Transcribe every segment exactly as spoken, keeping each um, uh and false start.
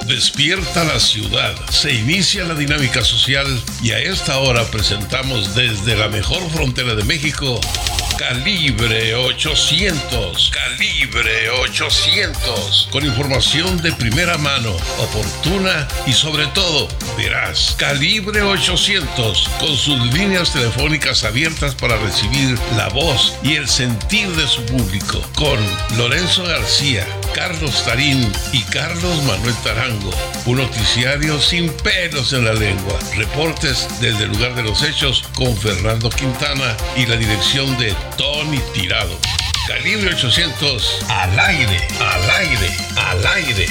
Despierta la ciudad, se inicia la dinámica social y a esta hora presentamos desde la mejor frontera de México, Calibre ochocientos, Calibre ochocientos, con información de primera mano, oportuna y sobre todo veraz. Calibre ochocientos, con sus líneas telefónicas abiertas para recibir la voz y el sentir de su público, con Lorenzo García, Carlos Tarín y Carlos Manuel Tarango. Un noticiario sin pelos en la lengua. Reportes desde el lugar de los hechos con Fernando Quintana y la dirección de Tony Tirado. Calibre ochocientos, al aire, al aire, al aire.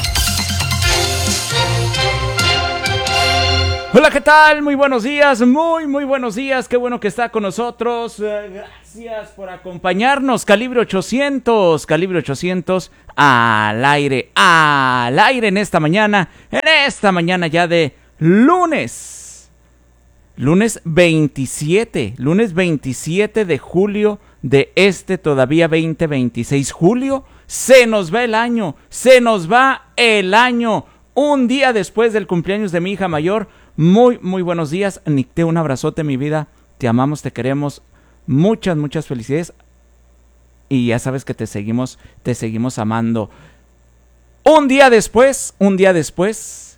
Hola, ¿qué tal? Muy buenos días, muy, muy buenos días. Qué bueno que está con nosotros. Uh, gracias por acompañarnos. Calibre ochocientos, Calibre ochocientos, al aire, al aire en esta mañana, en esta mañana ya de lunes. Lunes veintisiete, lunes veintisiete de julio de este todavía veinte veintiséis. Julio, se nos va el año, se nos va el año. Un día después del cumpleaños de mi hija mayor. Muy, muy buenos días, Nicté, un abrazote, mi vida, te amamos, te queremos, muchas, muchas felicidades, y ya sabes que te seguimos, te seguimos amando. Un día después, un día después,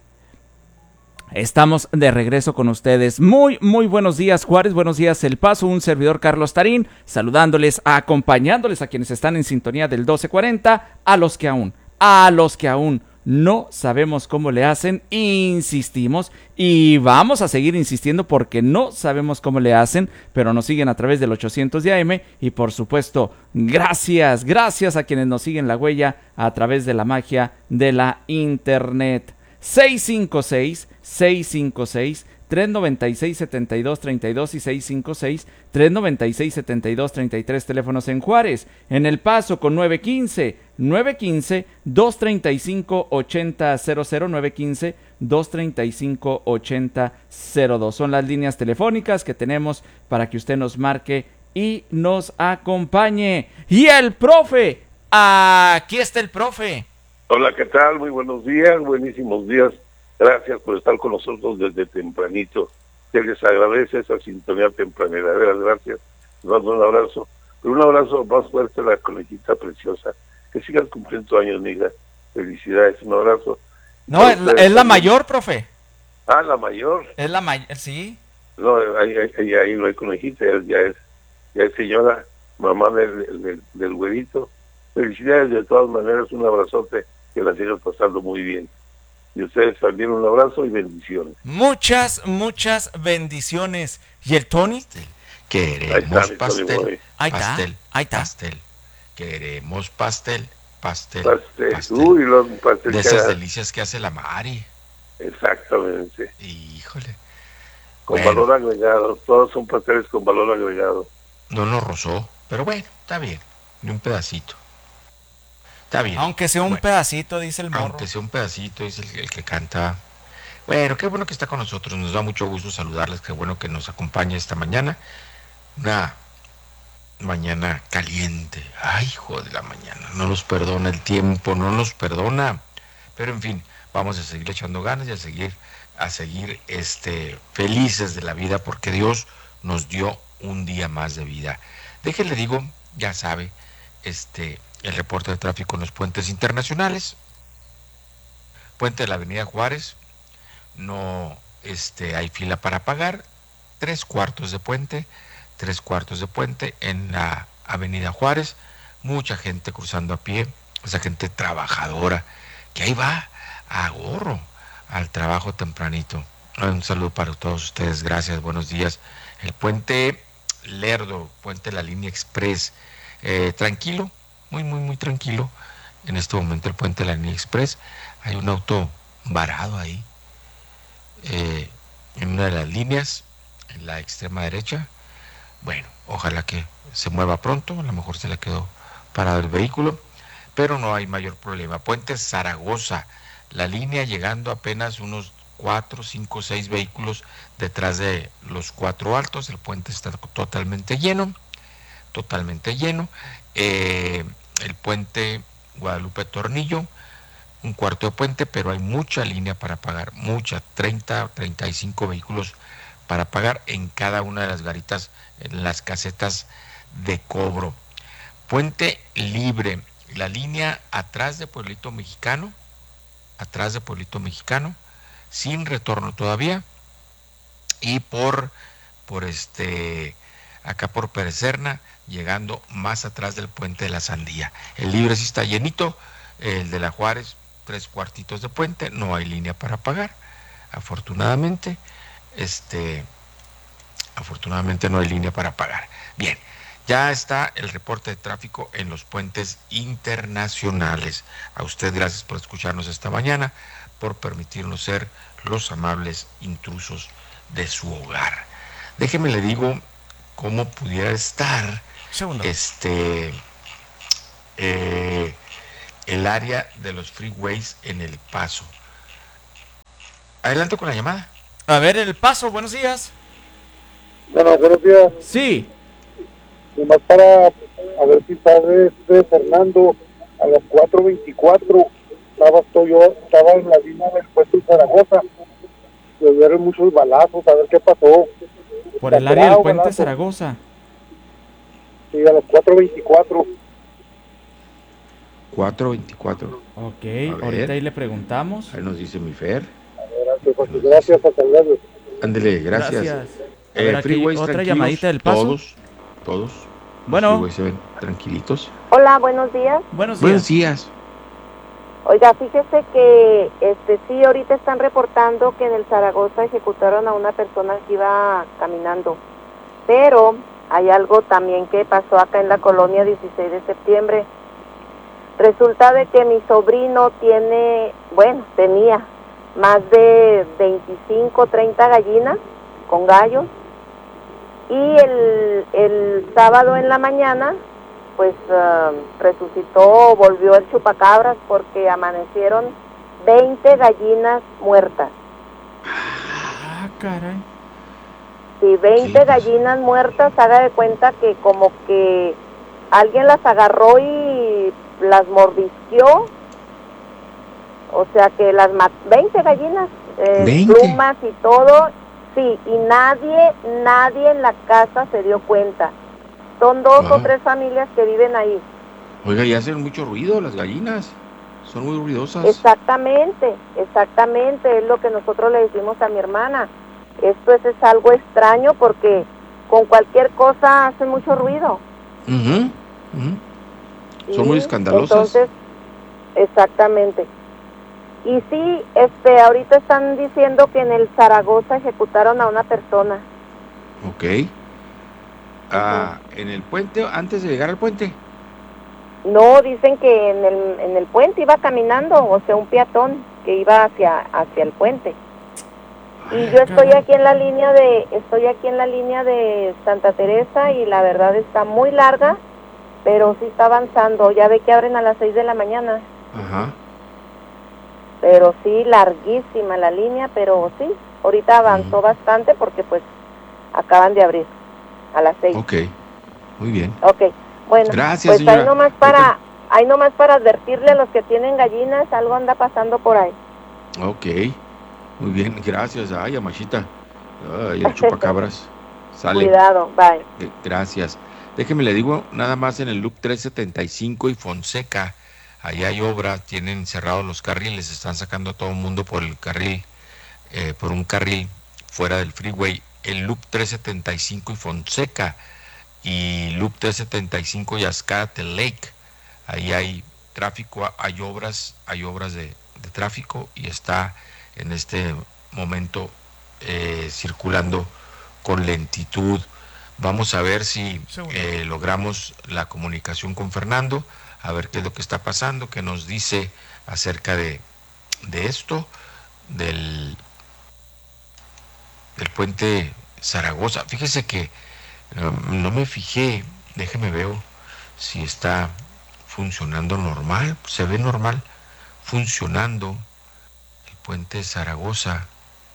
estamos de regreso con ustedes. Muy, muy buenos días, Juárez, buenos días, El Paso, un servidor Carlos Tarín, saludándoles, acompañándoles a quienes están en sintonía del doce cuarenta, a los que aún, a los que aún, no sabemos cómo le hacen, insistimos y vamos a seguir insistiendo porque no sabemos cómo le hacen, pero nos siguen a través del ochocientos de A M y por supuesto, gracias, gracias a quienes nos siguen la huella a través de la magia de la internet. seis cinco seis, seis cinco seis, tres nueve seis, siete dos tres dos y seis cinco seis, tres nueve seis, siete dos tres tres, teléfonos en Juárez, en El Paso con nueve uno cinco, nueve uno cinco, dos tres cinco, ocho cero cero cero, nueve uno cinco, dos tres cinco, ocho cero cero dos. Son las líneas telefónicas que tenemos para que usted nos marque y nos acompañe. Y el profe, aquí está el profe. Hola, ¿qué tal? Muy buenos días, buenísimos días. Gracias por estar con nosotros desde tempranito. Se les agradece esa sintonía tempranera. De veras, gracias. Les mando un abrazo. Pero un abrazo más fuerte a la conejita preciosa. Que sigas cumpliendo años, amiga. Felicidades, un abrazo. No, es la, es la mayor, profe. Ah, la mayor. Es la mayor, sí. No, ahí, ahí, ahí no hay conejita, ya es, ya es señora, mamá del, del, del huevito. Felicidades de todas maneras, un abrazote, que la sigas pasando muy bien. Y ustedes también un abrazo y bendiciones. Muchas, muchas bendiciones. ¿Y el Tony? Queremos ahí está, pastel, ahí pastel, está, ahí está. pastel. Queremos pastel, pastel, pastel. pastel. Uy, los pastel de esas delicias que hace la Mari. Exactamente. Híjole. Con bueno, valor agregado. Todos son pasteles con valor agregado. No nos rozó, pero bueno, está bien. Ni un pedacito. Está bien. Aunque sea un bueno, pedacito, dice el morro. Aunque sea un pedacito, dice el, el que canta. Bueno, qué bueno que está con nosotros. Nos da mucho gusto saludarles. Qué bueno que nos acompaña esta mañana. Una mañana caliente. Ay, hijo de la mañana. No nos perdona el tiempo, no nos perdona. Pero en fin, vamos a seguir echando ganas y a seguir, a seguir este, felices de la vida porque Dios nos dio un día más de vida. Déjenle digo, ya sabe, este... el reporte de tráfico en los puentes internacionales. Puente de la Avenida Juárez, no este, hay fila para pagar. Tres cuartos de puente, tres cuartos de puente en la Avenida Juárez. Mucha gente cruzando a pie, esa gente trabajadora, que ahí va a gorro al trabajo tempranito. Un saludo para todos ustedes, gracias, buenos días. El puente Lerdo, puente de la línea Express, eh, tranquilo, muy, muy, muy tranquilo. En este momento el puente de la línea Express, hay un auto varado ahí, eh, en una de las líneas, en la extrema derecha. Bueno, ojalá que se mueva pronto, a lo mejor se le quedó parado el vehículo, pero no hay mayor problema. Puente Zaragoza, la línea llegando apenas unos cuatro, cinco, seis vehículos detrás de los cuatro altos. El puente está totalmente lleno, totalmente lleno. Eh, el puente Guadalupe Tornillo, un cuarto de puente, pero hay mucha línea para pagar, mucha, treinta, treinta y cinco vehículos para pagar en cada una de las garitas, en las casetas de cobro. Puente libre, la línea atrás de Pueblito Mexicano, atrás de Pueblito Mexicano, sin retorno todavía, y por, por este, acá por Perecerna, llegando más atrás del puente de la Sandía. El libre sí está llenito, el de la Juárez, tres cuartitos de puente, no hay línea para pagar, afortunadamente, este, afortunadamente no hay línea para pagar. Bien, ya está el reporte de tráfico en los puentes internacionales. A usted gracias por escucharnos esta mañana, por permitirnos ser los amables intrusos de su hogar. Déjeme le digo cómo pudiera estar Segundo. este eh, el área de los freeways en El Paso. Adelante con la llamada. A ver, El Paso, buenos días. Bueno, buenos días. Sí. Y más para a ver si sabe este Fernando, a las cuatro veinticuatro estaba estoy yo, estaba en la línea del puesto de Zaragoza. Se vieron muchos balazos, a ver qué pasó. Por el área del puente de Zaragoza. Sí, a las cuatro veinticuatro. cuatro veinticuatro. Ok, ahorita ahí le preguntamos. Ahí nos dice mi Fer. Gracias, pues, gracias, hasta luego. Ándele, gracias. Gracias. A Eh, ver, aquí freeways otra tranquilos, llamadita del Paso. Todos, todos. Bueno. Los freeways se ven tranquilitos. Hola, buenos días. Buenos días. Buenos días. Oiga, fíjese que este sí, ahorita están reportando que en el Zaragoza ejecutaron a una persona que iba caminando. Pero hay algo también que pasó acá en la colonia dieciséis de septiembre. Resulta de que mi sobrino tiene, bueno, tenía más de veinticinco, treinta gallinas con gallos. Y el, el sábado en la mañana, pues uh, resucitó, volvió el chupacabras porque amanecieron veinte gallinas muertas. Ah, caray. Sí, veinte gallinas muertas, haga de cuenta que como que alguien las agarró y las mordisqueó. O sea que las mat- veinte gallinas, eh, ¿veinte? plumas y todo, sí, y nadie, nadie en la casa se dio cuenta. Son dos Wow. o tres familias que viven ahí. Oiga, y hacen mucho ruido las gallinas. Son muy ruidosas. Exactamente, exactamente, es lo que nosotros le decimos a mi hermana. Esto es, es algo extraño porque con cualquier cosa hacen mucho ruido. Ujú, ujú. Son ¿Sí? muy escandalosas. Entonces, exactamente. Y sí, este, ahorita están diciendo que en el Zaragoza ejecutaron a una persona. Ok. Ah, en el puente, antes de llegar al puente. No, dicen que en el, en el puente iba caminando, o sea, un peatón que iba hacia, hacia el puente. Y Ay, yo estoy caray. aquí en la línea de, estoy aquí en la línea de Santa Teresa y la verdad está muy larga, pero sí está avanzando. Ya ve que abren a las seis de la mañana, Ajá. pero sí larguísima la línea, pero sí, ahorita avanzó Ujú. bastante porque pues acaban de abrir a las seis. Ok. Muy bien. Ok, bueno, Gracias, pues señora. ahí nomás para, ahí nomás para advertirle a los que tienen gallinas, algo anda pasando por ahí. Ok. Muy bien, gracias. Ay, Amachita. Ay, el chupacabras. Sale. Cuidado, bye. Eh, Gracias. Déjeme le digo, nada más en el loop trescientos setenta y cinco y Fonseca, allá hay obra, tienen cerrados los carriles, están sacando a todo el mundo por el carril, eh, por un carril fuera del freeway. El loop trescientos setenta y cinco y Fonseca y loop trescientos setenta y cinco y Azcárate Lake, ahí hay tráfico, hay obras, hay obras de, de tráfico y está en este momento eh, circulando con lentitud. Vamos a ver si eh, logramos la comunicación con Fernando, a ver qué es lo que está pasando, qué nos dice acerca de, de esto, del, del puente Zaragoza. Fíjese que um, no me fijé, déjeme veo si está funcionando normal, se ve normal funcionando el puente Zaragoza.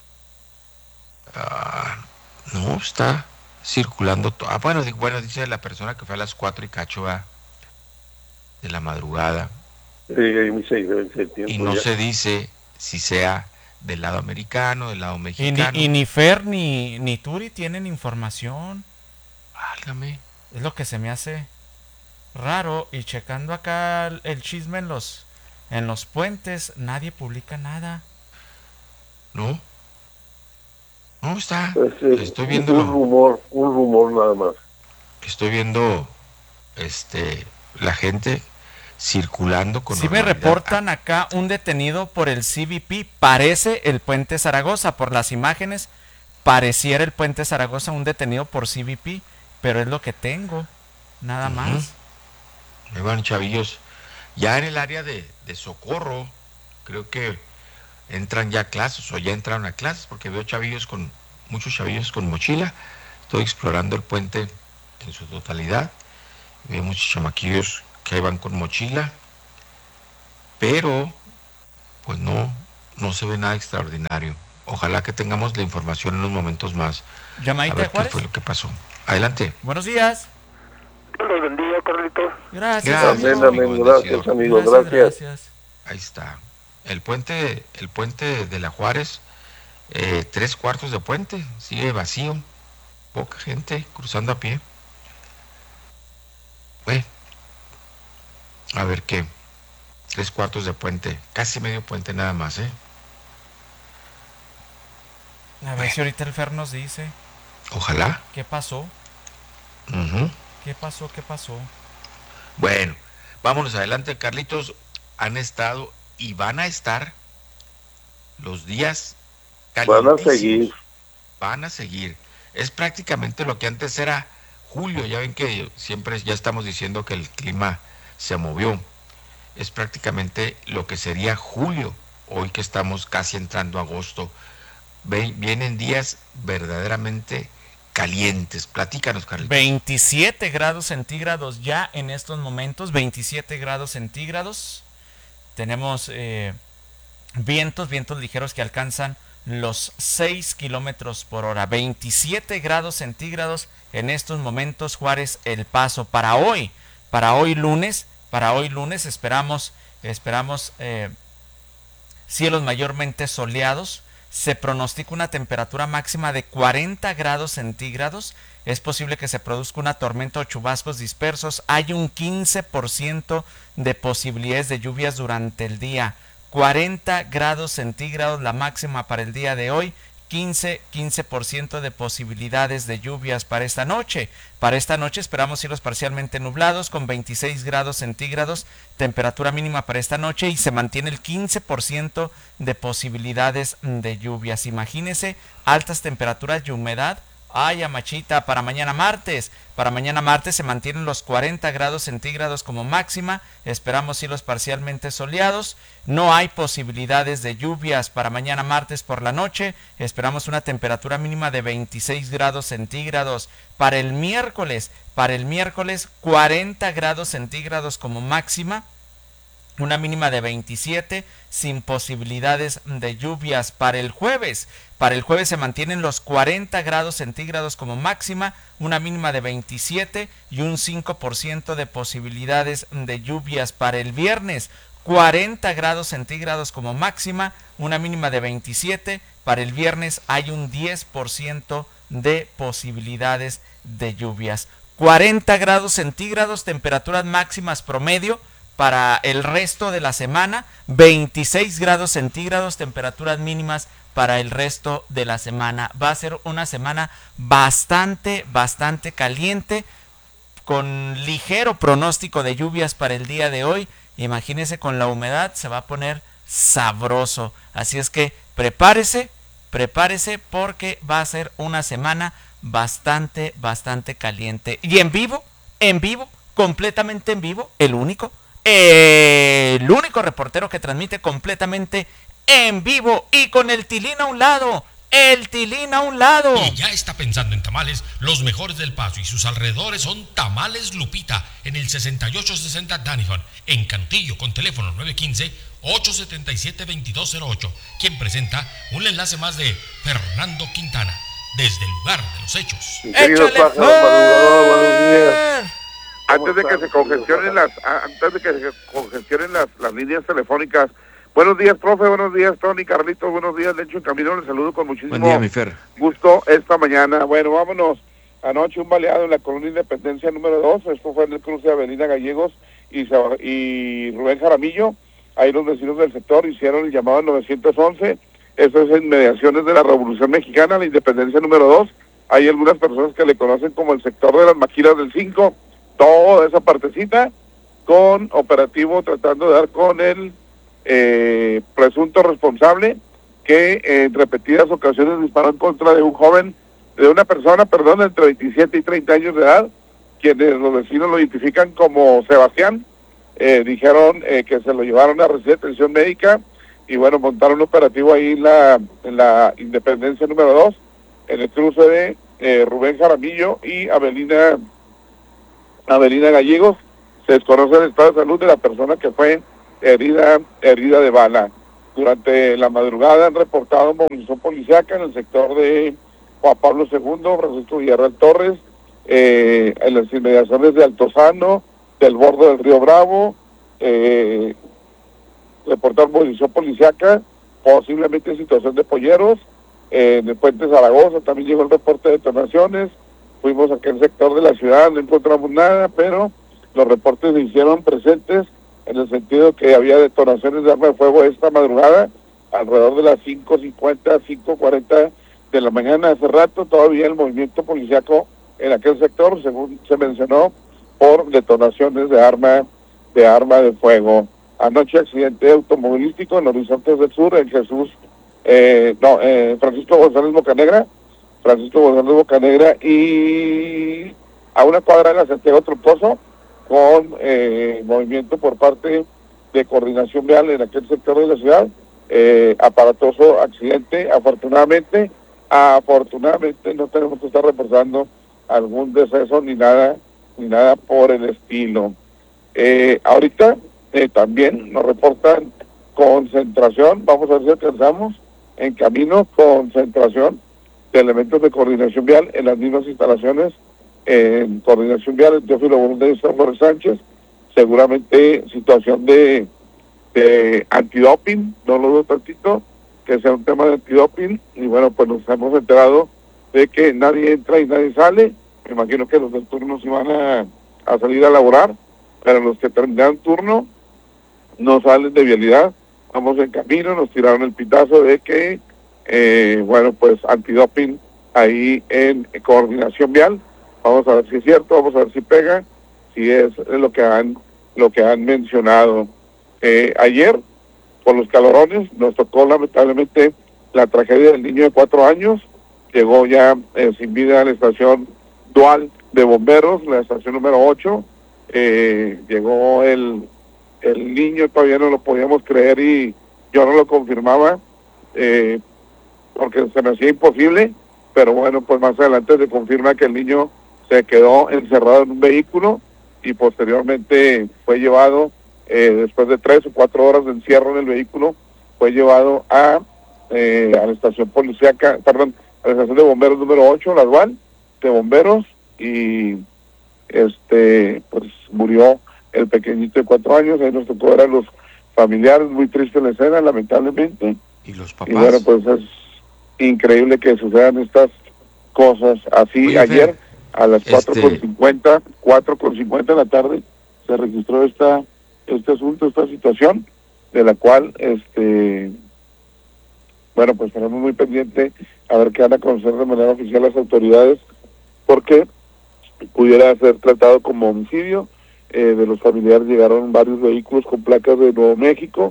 Ah, no, está circulando. To- ah, bueno, di- bueno, dice la persona que fue a las cuatro y cacho va, de la madrugada. Eh, hay mucha diferencia de tiempo. Y no ya. se dice si sea del lado americano, del lado Y mexicano. ni, y ni Fer ni, ni Turi tienen información. Válgame. Es lo que se me hace raro. Y checando acá el, el chisme en los, en los puentes, nadie publica nada. ¿No? No, está. Pues, eh, Estoy un viendo. rumor, un rumor nada más. Estoy viendo este la gente circulando con Sí me normalidad. reportan acá un detenido por el C B P. Parece el puente Zaragoza. Por las imágenes, pareciera el puente Zaragoza un detenido por C B P. Pero es lo que tengo. Nada Ujú. más. Ahí van chavillos. Ya en el área de, de Socorro, creo que entran ya a clases o ya entraron a clases, porque veo chavillos con, muchos chavillos con mochila. Estoy explorando el puente en su totalidad. Veo muchos chamaquillos que ahí van con mochila, pero pues no, no se ve nada extraordinario. Ojalá que tengamos la información en unos momentos más. A ¿Llamadita de ver qué Juárez? fue lo que pasó. Adelante. Buenos días. Los bendiga, Carlitos. Gracias. Gracias, Amén, amigo. amén. amigo, Gracias, bendecido. amigos. Gracias, Gracias. gracias. Ahí está. El puente, el puente de la Juárez, eh, tres cuartos de puente, sigue vacío. Poca gente cruzando a pie. Bueno, a ver qué. Tres cuartos de puente, casi medio puente nada más, ¿eh? A ver si ahorita el Fer nos dice Ojalá. qué pasó. Ujú. ¿Qué pasó? ¿Qué pasó? Bueno, vámonos adelante, Carlitos. Han estado y van a estar los días Van a calientísimos. seguir. Van a seguir. Es prácticamente lo que antes era julio. Ya ven que siempre ya estamos diciendo que el clima se movió. Es prácticamente lo que sería julio, hoy que estamos casi entrando a agosto. Ven, vienen días verdaderamente calientes. Platícanos, Carlitos. veintisiete grados centígrados ya en estos momentos. veintisiete grados centígrados. Tenemos eh, vientos, vientos ligeros que alcanzan los seis kilómetros por hora. veintisiete grados centígrados en estos momentos, Juárez, El Paso. Para hoy, para hoy lunes, para hoy lunes esperamos, esperamos eh, cielos mayormente soleados. Se pronostica una temperatura máxima de cuarenta grados centígrados. Es posible que se produzca una tormenta o chubascos dispersos. Hay un quince por ciento de posibilidades de lluvias durante el día. cuarenta grados centígrados la máxima para el día de hoy. quince, quince por ciento de posibilidades de lluvias para esta noche. Para esta noche esperamos cielos parcialmente nublados con veintiséis grados centígrados, temperatura mínima para esta noche, y se mantiene el quince por ciento de posibilidades de lluvias. Imagínese altas temperaturas y humedad. Ay, amachita, para mañana martes. Para mañana martes se mantienen los cuarenta grados centígrados como máxima. Esperamos cielos parcialmente soleados. No hay posibilidades de lluvias para mañana martes por la noche. Esperamos una temperatura mínima de veintiséis grados centígrados. Para el miércoles, para el miércoles cuarenta grados centígrados como máxima. Una mínima de veintisiete, sin posibilidades de lluvias. Para el jueves, para el jueves se mantienen los cuarenta grados centígrados como máxima, una mínima de veintisiete y un cinco por ciento de posibilidades de lluvias. Para el viernes, cuarenta grados centígrados como máxima, una mínima de veintisiete. Para el viernes hay un diez por ciento de posibilidades de lluvias. cuarenta grados centígrados, temperaturas máximas promedio. Para el resto de la semana, veintiséis grados centígrados, temperaturas mínimas para el resto de la semana. Va a ser una semana bastante, bastante caliente, con ligero pronóstico de lluvias para el día de hoy. Imagínese, con la humedad se va a poner sabroso. Así es que prepárese, prepárese porque va a ser una semana bastante, bastante caliente. Y en vivo, en vivo, completamente en vivo, el único... El único reportero que transmite completamente en vivo y con el Tilín a un lado. El Tilín a un lado. Y ya está pensando en tamales, los mejores del Paso y sus alrededores son Tamales Lupita, en el sesenta y ocho sesenta Danifon, en Cantillo, con teléfono nueve uno cinco, ocho siete siete, dos dos cero ocho, quien presenta un enlace más de Fernando Quintana, desde el lugar de los hechos. Mi querido ¡Échale, pájaro madrugador, buenos días. Fer! Antes de que se congestionen las, antes de que se congestionen las, las líneas telefónicas. Buenos días, profe, buenos días, Tony, Carlitos, buenos días, de hecho en camino les saludo con muchísimo Buen día, mi Fer. gusto esta mañana. Bueno, vámonos. Anoche un baleado en la colonia Independencia número dos, esto fue en el cruce de Avenida Gallegos y, y Rubén Jaramillo. Ahí los vecinos del sector hicieron el llamado nueve once, eso es en mediaciones de la Revolución Mexicana, la Independencia número dos. Hay algunas personas que le conocen como el sector de las Maquilas del cinco, toda esa partecita, con operativo tratando de dar con el eh, presunto responsable que eh, en repetidas ocasiones disparó en contra de un joven, de una persona, perdón, entre veintisiete y treinta años de edad, quienes los vecinos lo identifican como Sebastián. Eh, dijeron eh, que se lo llevaron a recibir atención médica y bueno, montaron un operativo ahí en la, en la Independencia número dos, en el cruce de eh, Rubén Jaramillo y Avelina, Avelina Gallegos. Se desconoce el estado de salud de la persona que fue herida, herida de bala. Durante la madrugada han reportado movilización policíaca en el sector de Juan Pablo segundo, Francisco Villarreal Torres, eh, en las inmediaciones de Altozano, del borde del río Bravo, eh, reportar movilización policíaca, posiblemente situación de polleros, eh, en el puente Zaragoza también llegó el reporte de detonaciones, fuimos a aquel sector de la ciudad, no encontramos nada, pero los reportes se hicieron presentes en el sentido que había detonaciones de arma de fuego esta madrugada, alrededor de las cinco cincuenta, cinco cuarenta de la mañana. Hace rato todavía el movimiento policíaco en aquel sector, según se mencionó, por detonaciones de arma de arma de fuego. Anoche accidente automovilístico en Horizontes del Sur, en Jesús, eh, no, eh, Francisco González Bocanegra, Francisco González Bocanegra y a una cuadra de la Santiago Troncoso, con eh, movimiento por parte de coordinación vial en aquel sector de la ciudad, eh, aparatoso accidente, afortunadamente, afortunadamente no tenemos que estar reportando algún deceso ni nada, ni nada por el estilo. Eh, ahorita eh, también nos reportan concentración, vamos a ver si alcanzamos, en camino concentración de elementos de coordinación vial en las mismas instalaciones, en coordinación vial, Teófilo Borunda y Flores Sánchez, seguramente situación de, de antidoping, no lo dudo tantito, que sea un tema de antidoping, y bueno, pues nos hemos enterado de que nadie entra y nadie sale. Me imagino que los del turno se van a, a salir a laborar, pero los que terminaron turno no salen de vialidad. Vamos en camino, nos tiraron el pitazo de que, eh, bueno, pues antidoping ahí en coordinación vial. Vamos a ver si es cierto, vamos a ver si pega, si es lo que han, lo que han mencionado. Eh, ayer, por los calorones, nos tocó lamentablemente la tragedia del niño de cuatro años. Llegó ya eh, sin vida a la estación dual de bomberos, la estación número ocho. Eh, llegó el, el niño, todavía no lo podíamos creer y yo no lo confirmaba, eh, porque se me hacía imposible, pero bueno, pues más adelante se confirma que el niño se quedó encerrado en un vehículo y posteriormente fue llevado, eh, después de tres o cuatro horas de encierro en el vehículo, fue llevado a, eh, a la estación policíaca, perdón, a la estación de bomberos número ocho, la dual de bomberos, y este pues murió el pequeñito de cuatro años. Ahí nos tocó ver a los familiares, muy triste la escena, lamentablemente. ¿Y los papás? Y bueno, pues es increíble que sucedan estas cosas así. Oye, ayer Fer, a las cuatro este... con cincuenta, cuatro con cincuenta de la tarde se registró esta este asunto, esta situación, de la cual este bueno, pues tenemos muy pendiente a ver qué van a conocer de manera oficial las autoridades, porque pudiera ser tratado como homicidio. Eh, de los familiares llegaron varios vehículos con placas de Nuevo México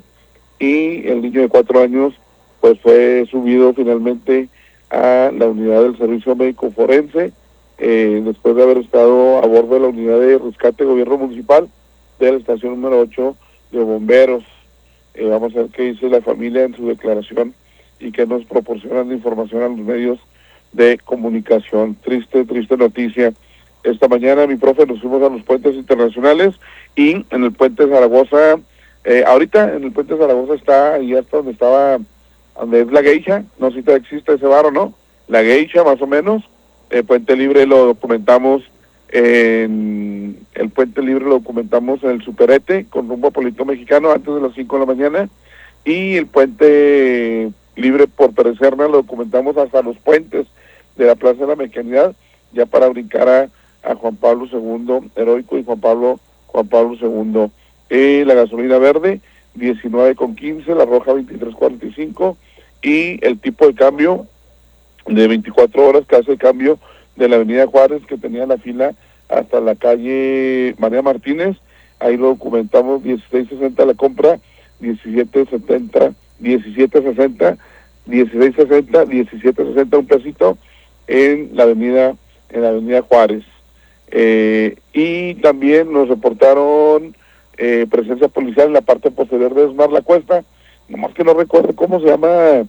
y el niño de cuatro años pues fue subido finalmente a la unidad del Servicio Médico Forense, eh, después de haber estado a bordo de la unidad de rescate de gobierno municipal de la estación número ocho de bomberos. Eh, vamos a ver qué dice la familia en su declaración y que nos proporcionan de información a los medios de comunicación. Triste, triste noticia. Esta mañana, mi profe, nos fuimos a los puentes internacionales y en el puente Zaragoza, eh, ahorita en el puente Zaragoza está ahí hasta donde estaba, donde es la Geisha, no sé si existe ese bar o no, la Geisha más o menos. El puente libre lo documentamos en, El puente libre lo documentamos en el Superete, con rumbo a Pueblito Mexicano, antes de las cinco de la mañana. Y el puente libre por Perecerna lo documentamos hasta los puentes de la Plaza de la Mexicanidad, ya para brincar a, a Juan Pablo segundo, Heroico y Juan Pablo, Juan Pablo segundo. Eh, la gasolina verde, diecinueve con quince, la roja veintitrés cuarenta y cinco, y el tipo de cambio de veinticuatro horas que hace el cambio de la avenida Juárez, que tenía la fila hasta la calle María Martínez, ahí lo documentamos, dieciséis sesenta la compra, diecisiete setenta, diecisiete sesenta, dieciséis sesenta, diecisiete sesenta un pesito en la avenida, en la avenida Juárez. Eh, y también nos reportaron eh, presencia policial en la parte posterior de Esmar La Cuesta, nomás que no recuerdo cómo se llama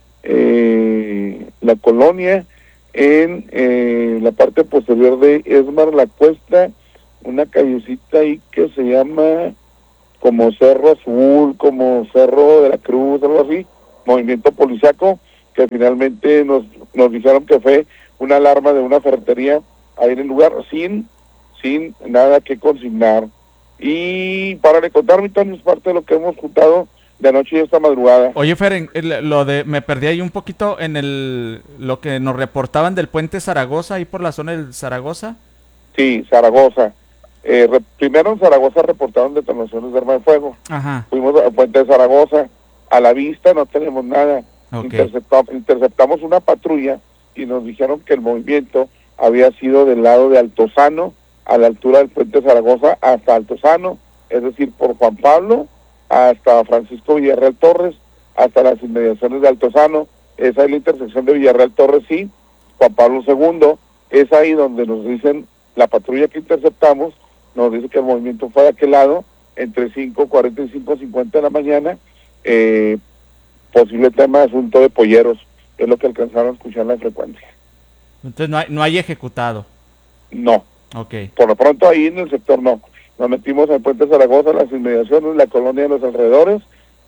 eh, la colonia, en eh, la parte posterior de Esmar La Cuesta, una callecita ahí que se llama como Cerro Azul, como Cerro de la Cruz, algo así, movimiento policiaco, que finalmente nos, nos dijeron que fue una alarma de una ferretería ahí en el lugar, sin, sin nada que consignar. Y para le contar, mi Tony, es parte de lo que hemos juntado de anoche y esta madrugada. Oye, Fer, lo de, me perdí ahí un poquito en el, lo que nos reportaban del puente Zaragoza, ahí por la zona del Zaragoza. Sí, Zaragoza. Eh, re, primero en Zaragoza reportaron detonaciones de arma de fuego. Ajá. Fuimos al puente de Zaragoza, a la vista no tenemos nada. Okay. Interceptamos, interceptamos una patrulla y nos dijeron que el movimiento había sido del lado de Altozano, a la altura del puente de Zaragoza hasta Altozano, es decir, por Juan Pablo hasta Francisco Villarreal Torres, hasta las inmediaciones de Altozano. Esa es la intersección de Villarreal Torres y Juan Pablo segundo, es ahí donde nos dicen, la patrulla que interceptamos, nos dice que el movimiento fue de aquel lado, entre cinco cuarenta y cinco cincuenta de la mañana, eh, posible tema de asunto de polleros, es lo que alcanzaron a escuchar en la frecuencia. Entonces no hay, no hay ejecutado. No. Okay. Por lo pronto ahí en el sector no. Nos metimos al puente de Zaragoza, las inmediaciones, la colonia de los alrededores.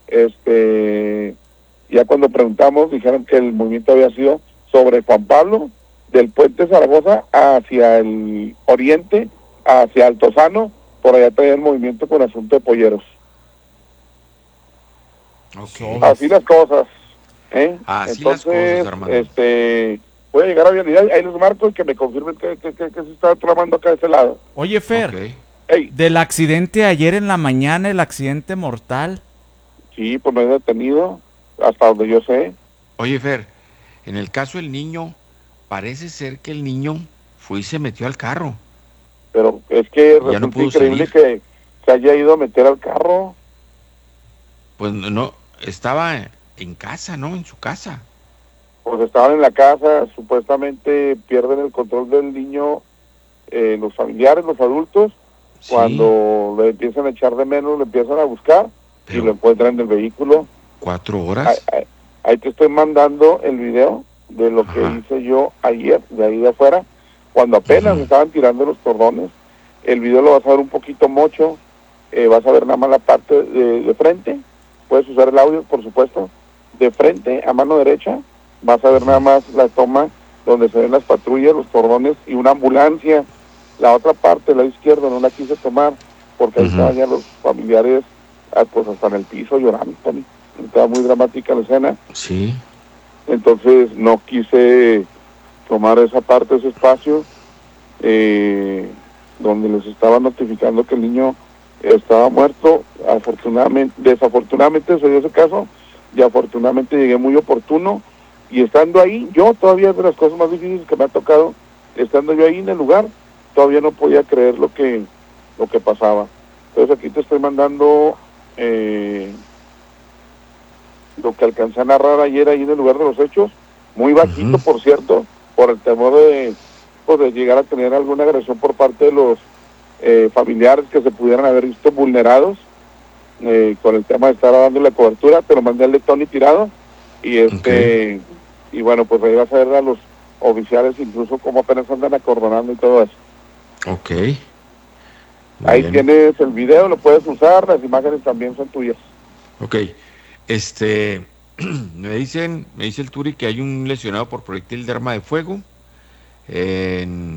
Este, ya cuando preguntamos dijeron que el movimiento había sido sobre Juan Pablo, del puente de Zaragoza hacia el oriente, hacia Altozano, por allá traía el movimiento con asunto de polleros. Okay. Así las cosas, ¿eh? Así Entonces, las cosas, hermano. Este, voy a llegar a vialidad, ahí les marco y que me confirmen que, que, que, que se está tramando acá de ese lado. Oye, Fer, Okay. Hey. del accidente ayer en la mañana, el accidente mortal. Sí, pues me he detenido, hasta donde yo sé. Oye, Fer, en el caso del niño, parece ser que el niño fue y se metió al carro. Pero es que Ya no resulta pudo increíble salir. que se haya ido a meter al carro. Pues no, estaba en casa, ¿no? En su casa. Pues estaban en la casa, supuestamente pierden el control del niño, eh, los familiares, los adultos, Sí, cuando le empiezan a echar de menos, le empiezan a buscar pero y lo encuentran en el vehículo. cuatro Ahí, horas. ahí, ahí te estoy mandando el video de lo que Ajá. hice yo ayer, de ahí de afuera, cuando apenas Ujú. estaban tirando los cordones. El video lo vas a ver un poquito mocho, eh, vas a ver nada más la parte de, de frente, puedes usar el audio, por supuesto, de frente a mano derecha, vas a ver nada más la toma donde se ven las patrullas, los cordones y una ambulancia. La otra parte, la izquierda, no la quise tomar, porque ahí Ujú. estaban ya los familiares, ah, pues hasta en el piso llorando, Tony. Estaba muy dramática la escena, Sí. entonces no quise tomar esa parte, ese espacio, eh, donde les estaba notificando que el niño estaba muerto. Afortunadamente, desafortunadamente se dio ese caso, y afortunadamente llegué muy oportuno, y estando ahí, yo todavía es de las cosas más difíciles que me ha tocado, estando yo ahí en el lugar, todavía no podía creer lo que lo que pasaba. Entonces aquí te estoy mandando eh, lo que alcancé a narrar ayer ahí en el lugar de los hechos, muy bajito, Ujú. por cierto, por el temor de, pues, de llegar a tener alguna agresión por parte de los eh, familiares que se pudieran haber visto vulnerados, eh, con el tema de estar dando la cobertura. Te lo mandé al de Tony tirado, y este y bueno, pues ahí vas a ver a los oficiales incluso como apenas andan acordonando y todo eso. Ok. Muy Ahí bien. tienes el video, lo puedes usar, las imágenes también son tuyas. Ok. Este, me dicen, me dice el Turi que hay un lesionado por proyectil de arma de fuego en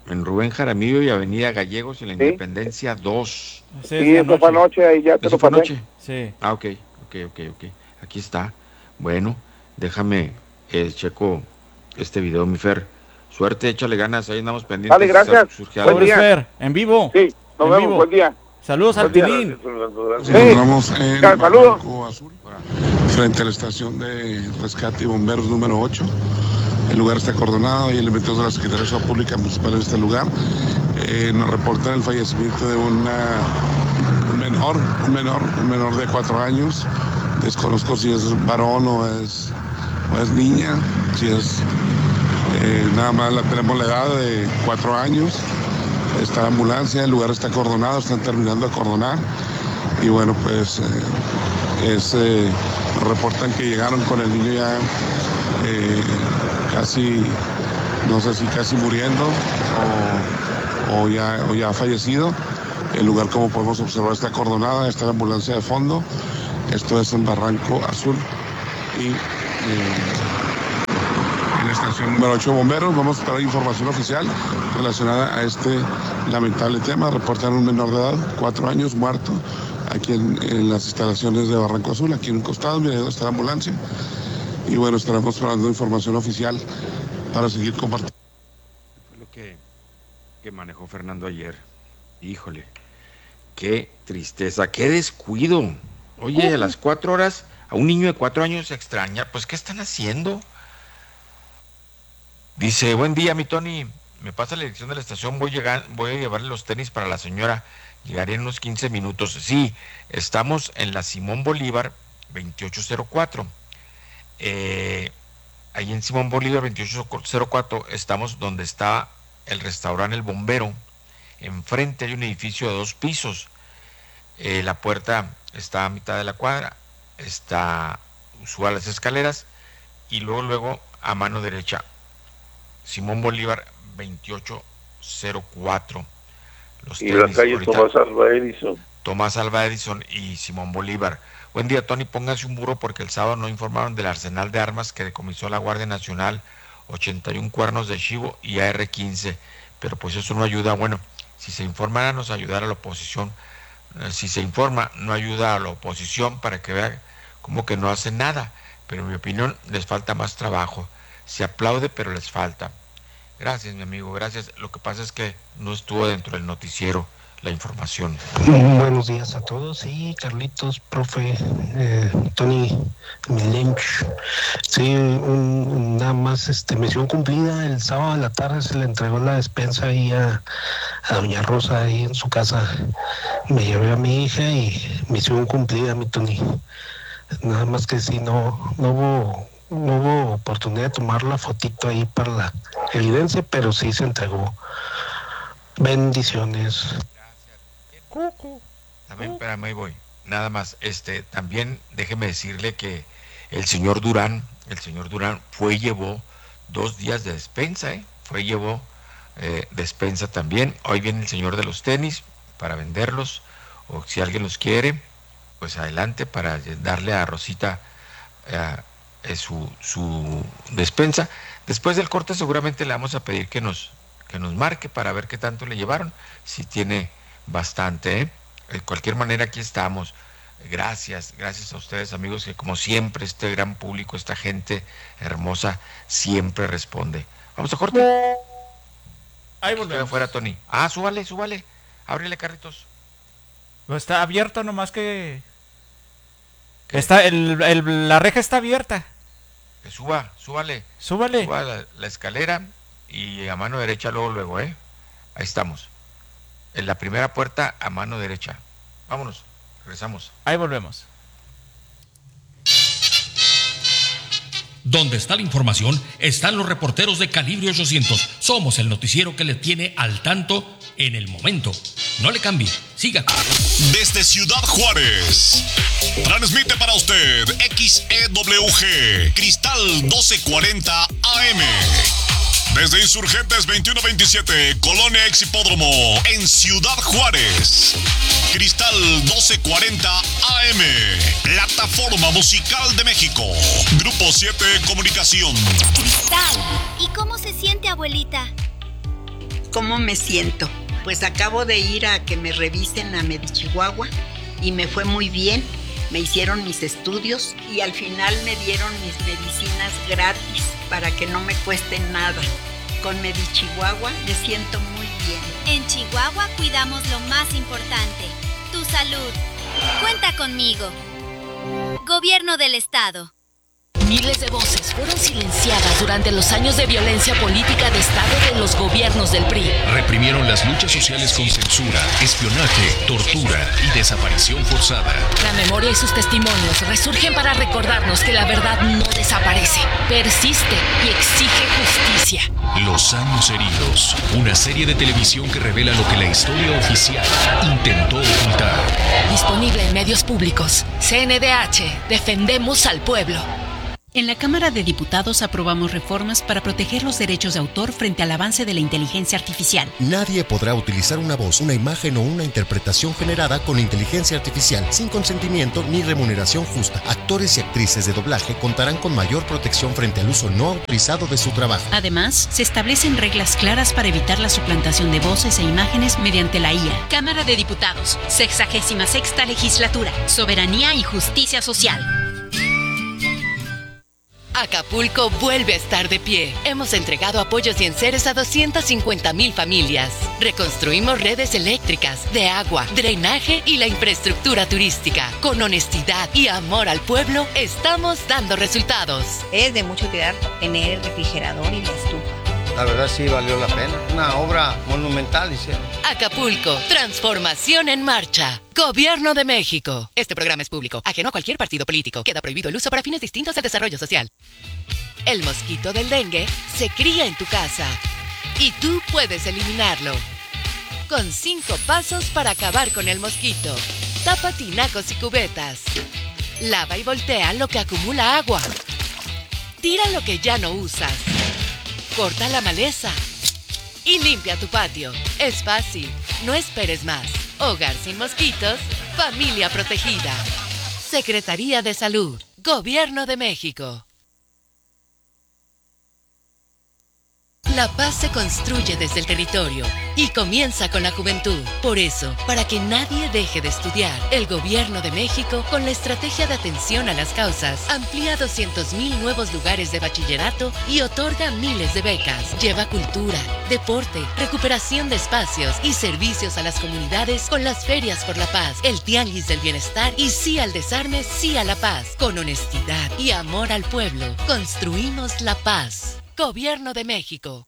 En Rubén Jaramillo y Avenida Gallegos y la ¿Sí? Independencia dos. Sí, sí eso fue anoche, ahí ya te ¿Eso lo fue pasé. anoche? Sí. Ah, ok, ok, ok, ok. Aquí está. Bueno, déjame, eh, checo este video, mi Fer. Suerte, échale ganas, ahí andamos pendientes. Dale, gracias. Surge algo. Buen día. Fer, en vivo. Sí, nos En vemos, vivo. buen día. Saludos al Buen día. Tilín. Gracias. Sí. Nos encontramos en Ya, saludos. Barranco Azul, frente a la estación de rescate y bomberos número ocho. El lugar está acordonado y elementos de la Secretaría de Salud Pública Municipal en este lugar. Eh, nos reportan el fallecimiento de una, un menor, un menor, un menor de cuatro años. Desconozco si es varón o es, o es niña, si es eh, nada más la tenemos la edad de cuatro años. Está la ambulancia, el lugar está acordonado, están terminando de acordonar. Y bueno, pues eh, es, eh, nos reportan que llegaron con el niño ya eh, casi, no sé si casi muriendo o, o, ya, o ya fallecido. El lugar, como podemos observar, está acordonada, está la ambulancia de fondo. Esto es en Barranco Azul y eh, en la estación número ocho de bomberos. Vamos a esperar información oficial relacionada a este lamentable tema. Reportan un menor de edad, cuatro años, muerto, aquí en, en las instalaciones de Barranco Azul, aquí en un costado, mira, ahí está la ambulancia. Y bueno, estaremos esperando información oficial para seguir compartiendo. Fue lo que, que manejó Fernando ayer. Híjole, qué tristeza, qué descuido. Oye, a las cuatro horas, a un niño de cuatro años se extraña. Pues, ¿qué están haciendo? Dice, buen día, mi Tony. Me pasa la dirección de la estación, voy, llegar, voy a llevarle los tenis para la señora. Llegaré en unos quince minutos. Sí, estamos en la Simón Bolívar veintiocho cero cuatro. Eh, ahí en Simón Bolívar veintiocho cero cuatro estamos donde está el restaurante El Bombero. Enfrente hay un edificio de dos pisos. Eh, la puerta está a mitad de la cuadra, está, suba las escaleras y luego, luego a mano derecha, Simón Bolívar veintiocho cero cuatro. Los Y la calle ahorita, Tomás Alva Edison. Tomás Alva Edison y Simón Bolívar. Buen día, Tony, póngase un burro porque el sábado no informaron del arsenal de armas que decomisó la Guardia Nacional, ochenta y un cuernos de chivo y A R quince, pero pues eso no ayuda. Bueno, si se informara nos ayudará a la oposición. Si se informa, no ayuda a la oposición para que vean como que no hacen nada. Pero en mi opinión, les falta más trabajo. Se aplaude, pero les falta. Gracias, mi amigo, gracias. Lo que pasa es que no estuvo dentro del noticiero la información. Buenos días a todos. Sí, Carlitos, profe, eh, Tony Milench. Sí, un, un, nada más este, misión cumplida. El sábado de la tarde se le entregó la despensa ahí a, a doña Rosa ahí en su casa. Me llevé a mi hija y misión cumplida, mi Tony. Nada más que sí, no, no hubo, no hubo oportunidad de tomar la fotito ahí para la evidencia, pero sí se entregó. Bendiciones. También, espérame, ahí voy. Nada más, este, también déjeme decirle que el señor Durán, el señor Durán fue y llevó dos días de despensa, ¿eh? Fue y llevó eh, despensa también. Hoy viene el señor de los tenis para venderlos, o si alguien los quiere, pues adelante para darle a Rosita eh, eh, su, su despensa. Después del corte seguramente le vamos a pedir que nos, que nos marque para ver qué tanto le llevaron, si tiene bastante, ¿eh? De cualquier manera aquí estamos. Gracias, gracias a ustedes, amigos, que como siempre este gran público, esta gente hermosa siempre responde. Vamos a corte. Ahí volvemos. Afuera, Tony. Ah, súbale, súbale. Ábrele, Carritos. Está abierto nomás que ¿Qué? Está el, el, la reja está abierta. Que suba, súbale. Súbale. Suba la, la escalera y a mano derecha luego, luego, ¿eh? Ahí estamos. En la primera puerta a mano derecha. Vámonos, regresamos. Ahí volvemos. Donde está la información, están los reporteros de Calibre ochocientos. Somos el noticiero que le tiene al tanto en el momento. No le cambie, siga. Desde Ciudad Juárez, transmite para usted X E W G, Cristal doce cuarenta A M. Desde Insurgentes veintiuno veintisiete, Colonia Exhipódromo, en Ciudad Juárez. Cristal doce cuarenta A M, Plataforma Musical de México. Grupo siete Comunicación. Cristal, ¿y cómo se siente, abuelita? ¿cómo me siento? Pues acabo de ir a que me revisen a Medichihuahua y me fue muy bien. Me hicieron mis estudios y al final me dieron mis medicinas gratis para que no me cueste nada. Con Medichihuahua me siento muy bien. En Chihuahua cuidamos lo más importante, tu salud. Cuenta conmigo. Gobierno del Estado. Miles de voces fueron silenciadas durante los años de violencia política de Estado de los gobiernos del P R I. Reprimieron las luchas sociales con censura, espionaje, tortura y desaparición forzada. La memoria y sus testimonios resurgen para recordarnos que la verdad no desaparece, persiste y exige justicia. Los años heridos, una serie de televisión que revela lo que la historia oficial intentó ocultar. Disponible en medios públicos. C N D H, defendemos al pueblo. En la Cámara de Diputados aprobamos reformas para proteger los derechos de autor frente al avance de la inteligencia artificial. Nadie podrá utilizar una voz, una imagen o una interpretación generada con inteligencia artificial sin consentimiento ni remuneración justa. Actores y actrices de doblaje contarán con mayor protección frente al uso no autorizado de su trabajo. Además, se establecen reglas claras para evitar la suplantación de voces e imágenes mediante la I A. Cámara de Diputados, sexagésima sexta legislatura, soberanía y justicia social. Acapulco vuelve a estar de pie. Hemos entregado apoyos y enseres a doscientas cincuenta mil familias. Reconstruimos redes eléctricas, de agua, drenaje y la infraestructura turística. Con honestidad y amor al pueblo, estamos dando resultados. Es de mucha utilidad tener el refrigerador y la estufa. La verdad sí valió la pena. Una obra monumental hicieron. Acapulco, transformación en marcha. Gobierno de México. Este programa es público, ajeno a cualquier partido político. Queda prohibido el uso para fines distintos al desarrollo social. El mosquito del dengue se cría en tu casa y tú puedes eliminarlo. Con cinco pasos para acabar con el mosquito. Tapa tinacos y cubetas. Lava y voltea lo que acumula agua. Tira lo que ya no usas. Corta la maleza y limpia tu patio. Es fácil, no esperes más. Hogar sin mosquitos, familia protegida. Secretaría de Salud, Gobierno de México. La paz se construye desde el territorio y comienza con la juventud. Por eso, para que nadie deje de estudiar, el Gobierno de México, con la estrategia de atención a las causas, amplía doscientos mil nuevos lugares de bachillerato y otorga miles de becas. Lleva cultura, deporte, recuperación de espacios y servicios a las comunidades con las ferias por la paz, el tianguis del bienestar y sí al desarme, sí a la paz. Con honestidad y amor al pueblo, construimos la paz. Gobierno de México.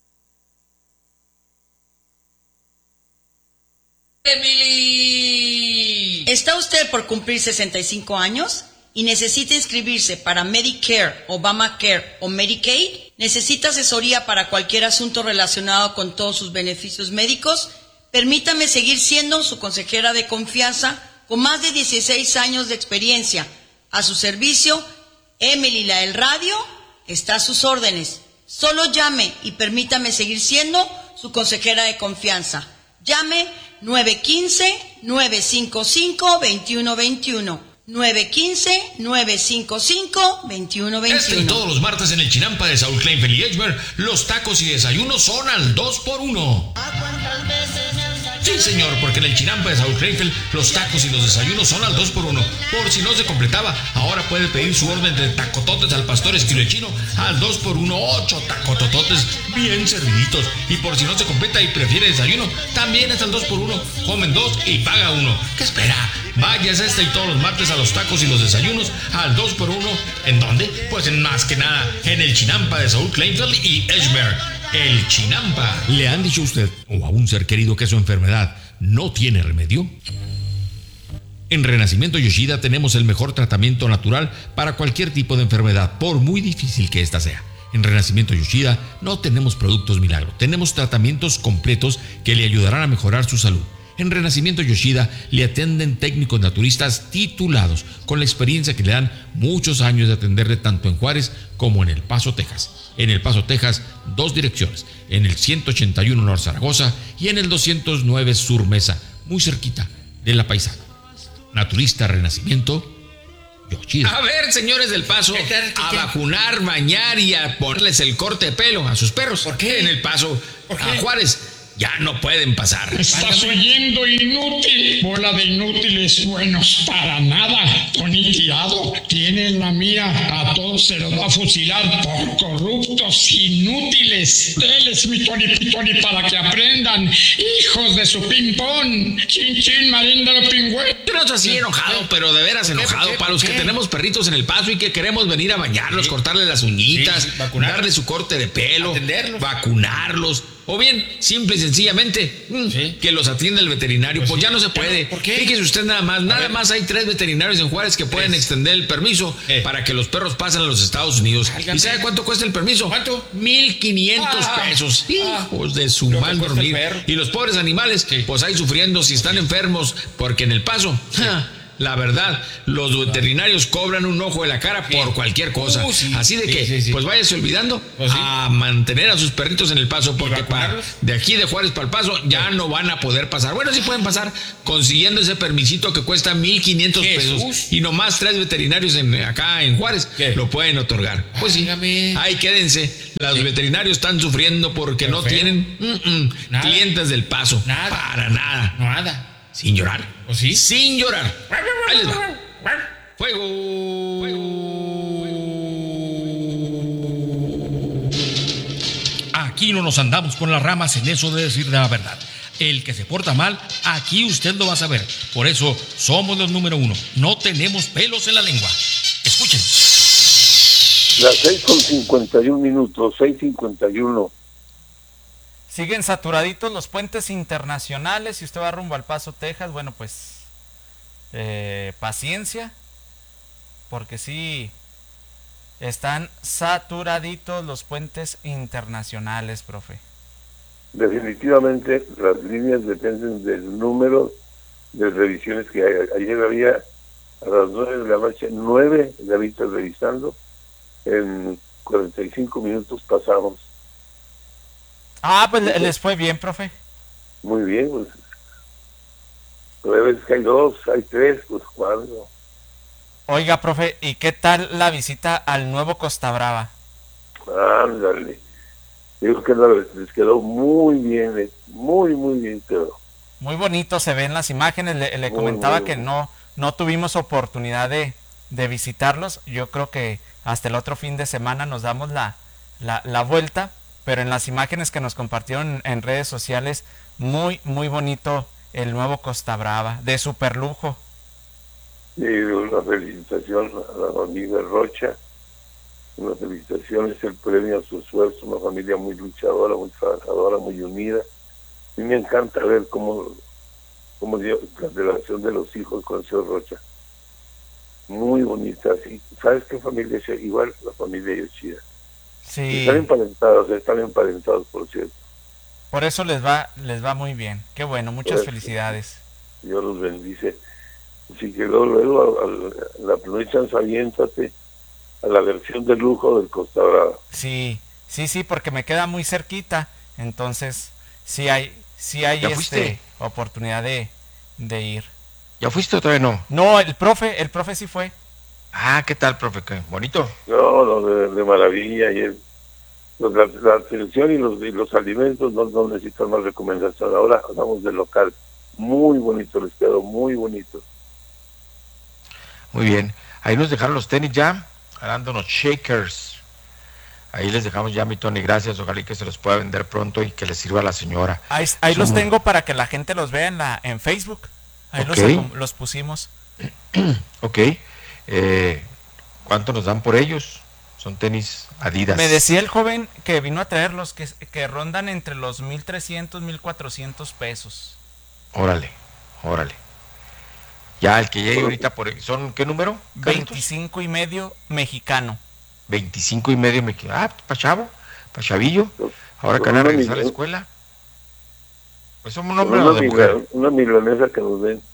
Emily. ¿Está usted por cumplir sesenta y cinco años y necesita inscribirse para Medicare, Obamacare o Medicaid? ¿Necesita asesoría para cualquier asunto relacionado con todos sus beneficios médicos? Permítame seguir siendo su consejera de confianza con más de dieciséis años de experiencia. A su servicio, Emily la del radio está a sus órdenes. Solo llame y permítame seguir siendo su consejera de confianza. Llame nueve uno cinco, nueve cinco cinco, dos uno dos uno. nueve uno cinco, nueve cinco cinco, dos uno dos uno. Este y todos los martes en el Chinampa de Saúl Kleinfeld y Edgemer, los tacos y desayunos son al dos por uno. Sí, señor, porque en el Chinampa de Saúl Kleinfeld los tacos y los desayunos son al dos por uno. Por si no se completaba, ahora puede pedir su orden de tacototes al pastor esquilechino al dos por uno, ocho tacotototes bien serviditos. Y por si no se completa y prefiere desayuno, también es al dos por uno. Comen dos y paga uno. ¿Qué espera? Vayas este y todos los martes a los tacos y los desayunos al dos por uno. ¿En dónde? Pues en más que nada, en el Chinampa de Saúl Kleinfeld y Edgemer. El Chinampa. ¿Le han dicho a usted o a un ser querido que su enfermedad no tiene remedio? En Renacimiento Yoshida tenemos el mejor tratamiento natural para cualquier tipo de enfermedad, por muy difícil que ésta sea. En Renacimiento Yoshida no tenemos productos milagro, tenemos tratamientos completos que le ayudarán a mejorar su salud. En Renacimiento Yoshida le atienden técnicos naturistas titulados con la experiencia que le dan muchos años de atenderle tanto en Juárez como en El Paso, Texas. En El Paso, Texas, dos direcciones, en el ciento ochenta y uno Norte Zaragoza y en el doscientos nueve Sur Mesa, muy cerquita de La Paisana. Naturista Renacimiento Yoshida. A ver, señores del Paso, ¿Qué, qué, qué, a vacunar, bañar y a ponerles el corte de pelo a sus perros. ¿Por qué? En El Paso, ¿Por qué? A Juárez. ya no pueden pasar. Estás oyendo, inútil. Bola de inútiles buenos para nada. Tony Tirado tiene en la mira. A todos se los va a fusilar por corruptos, inútiles. Teles, mi Tony, mi Tony, para que aprendan. Hijos de su ping-pong. Chin, chin, maríndalo, pingüe. Yo no estoy así enojado, pero de veras enojado. Para los que tenemos perritos en el paso y que queremos venir a bañarlos, sí. cortarle las uñitas, sí, darle su corte de pelo, atenderlos, vacunarlos. O bien, simple y sencillamente, ¿sí? que los atienda el veterinario. Pues, pues ya no se puede. ¿Por qué? Fíjese usted nada más. A nada ver. más hay tres veterinarios en Juárez que pueden tres. extender el permiso eh. para que los perros pasen a los Estados Unidos. Válgame. ¿Y sabe cuánto cuesta el permiso? ¿Cuánto? Mil quinientos ah, pesos. Ah, Hijos de su mal dormir. Y los pobres animales, sí. pues ahí sufriendo si están enfermos, porque en El Paso... Sí. La verdad, los veterinarios cobran un ojo de la cara por cualquier cosa. Uh, sí, Así de que, sí, sí, sí. pues váyase olvidando pues sí. a mantener a sus perritos en El Paso, porque para, de aquí de Juárez para El Paso ya no van a poder pasar. Bueno, sí pueden pasar consiguiendo ese permisito que cuesta mil quinientos pesos. Y nomás tres veterinarios en, acá en Juárez ¿Qué? lo pueden otorgar. Pues sí, ahí quédense. Los sí. veterinarios están sufriendo porque Pero no feo. tienen mm, mm, clientes del Paso. Nada. Para nada. Nada. Sin llorar. ¿O sí? Sin llorar. Ahí les va. Fuego. Fuego. Aquí no nos andamos con las ramas en eso de decir la verdad. El que se porta mal, aquí usted lo va a saber. Por eso somos los número uno. No tenemos pelos en la lengua. Escuchen. Las seis con cincuenta y un minutos, seis cincuenta y uno. Siguen saturaditos los puentes internacionales. Si usted va rumbo al Paso, Texas, bueno, pues eh, paciencia, porque sí están saturaditos los puentes internacionales, profe. Definitivamente las líneas dependen del número de revisiones que hay. Ayer había a las nueve de la noche, nueve gavitas revisando. En cuarenta y cinco minutos pasamos. Ah, pues sí. les fue bien, profe. Muy bien, pues. Pero a veces que hay dos, hay tres, pues cuatro. Oiga, profe, ¿y qué tal la visita al nuevo Costa Brava? Ándale. Digo que les quedó muy bien, muy, muy bien quedó. Muy bonito se ven las imágenes. Le, le muy, comentaba muy que no, no tuvimos oportunidad de, de visitarlos. Yo creo que hasta el otro fin de semana nos damos la, la, la vuelta. Pero en las imágenes que nos compartieron en redes sociales, muy, muy bonito el nuevo Costa Brava, de super lujo. Sí, una felicitación a la familia Rocha, una felicitación, es el premio a su esfuerzo, una familia muy luchadora, muy trabajadora, muy unida. Y me encanta ver cómo, cómo dio la relación de los hijos con el señor Rocha. Muy bonita, sí. ¿Sabes qué familia es? Igual la familia Yoshida. Sí. Están emparentados, están emparentados, por cierto. Por eso les va les va muy bien. Qué bueno, muchas felicidades. Dios los bendice. Si quedó luego a, a la primera chance, aviéntate a la versión de lujo del Costa Brava. Sí, sí, sí, porque me queda muy cerquita. Entonces, sí hay, sí hay este oportunidad de, de ir. ¿Ya fuiste o todavía no? No, el profe, el profe sí fue. Ah, ¿qué tal, profe? ¿Qué bonito? No, no, de, de maravilla. Y el, los, la, la atención y los, y los alimentos no, no necesitan más recomendación. Ahora hablamos del local. Muy bonito, les quedó muy bonito. Muy bien. Ahí nos dejaron los tenis ya, dándonos shakers. Ahí les dejamos ya, mi Tony, gracias. Ojalá que se los pueda vender pronto y que les sirva a la señora. Ahí, ahí los tengo para que la gente los vea en, la, en Facebook. Ahí okay. los, los pusimos. Ok. Eh, ¿Cuánto nos dan por ellos? Son tenis Adidas. Me decía el joven que vino a traerlos que, que rondan entre los mil trescientos, mil cuatrocientos pesos. Órale, órale. Ya el que llegue ahorita por... ¿Son qué número? veinticinco y medio mexicano. veinticinco y medio mexicano. Ah, pa' chavo, pa' chavillo. Ahora que van a regresar a la escuela. Pues son un hombre o de mujer. Una milanesa que nos den.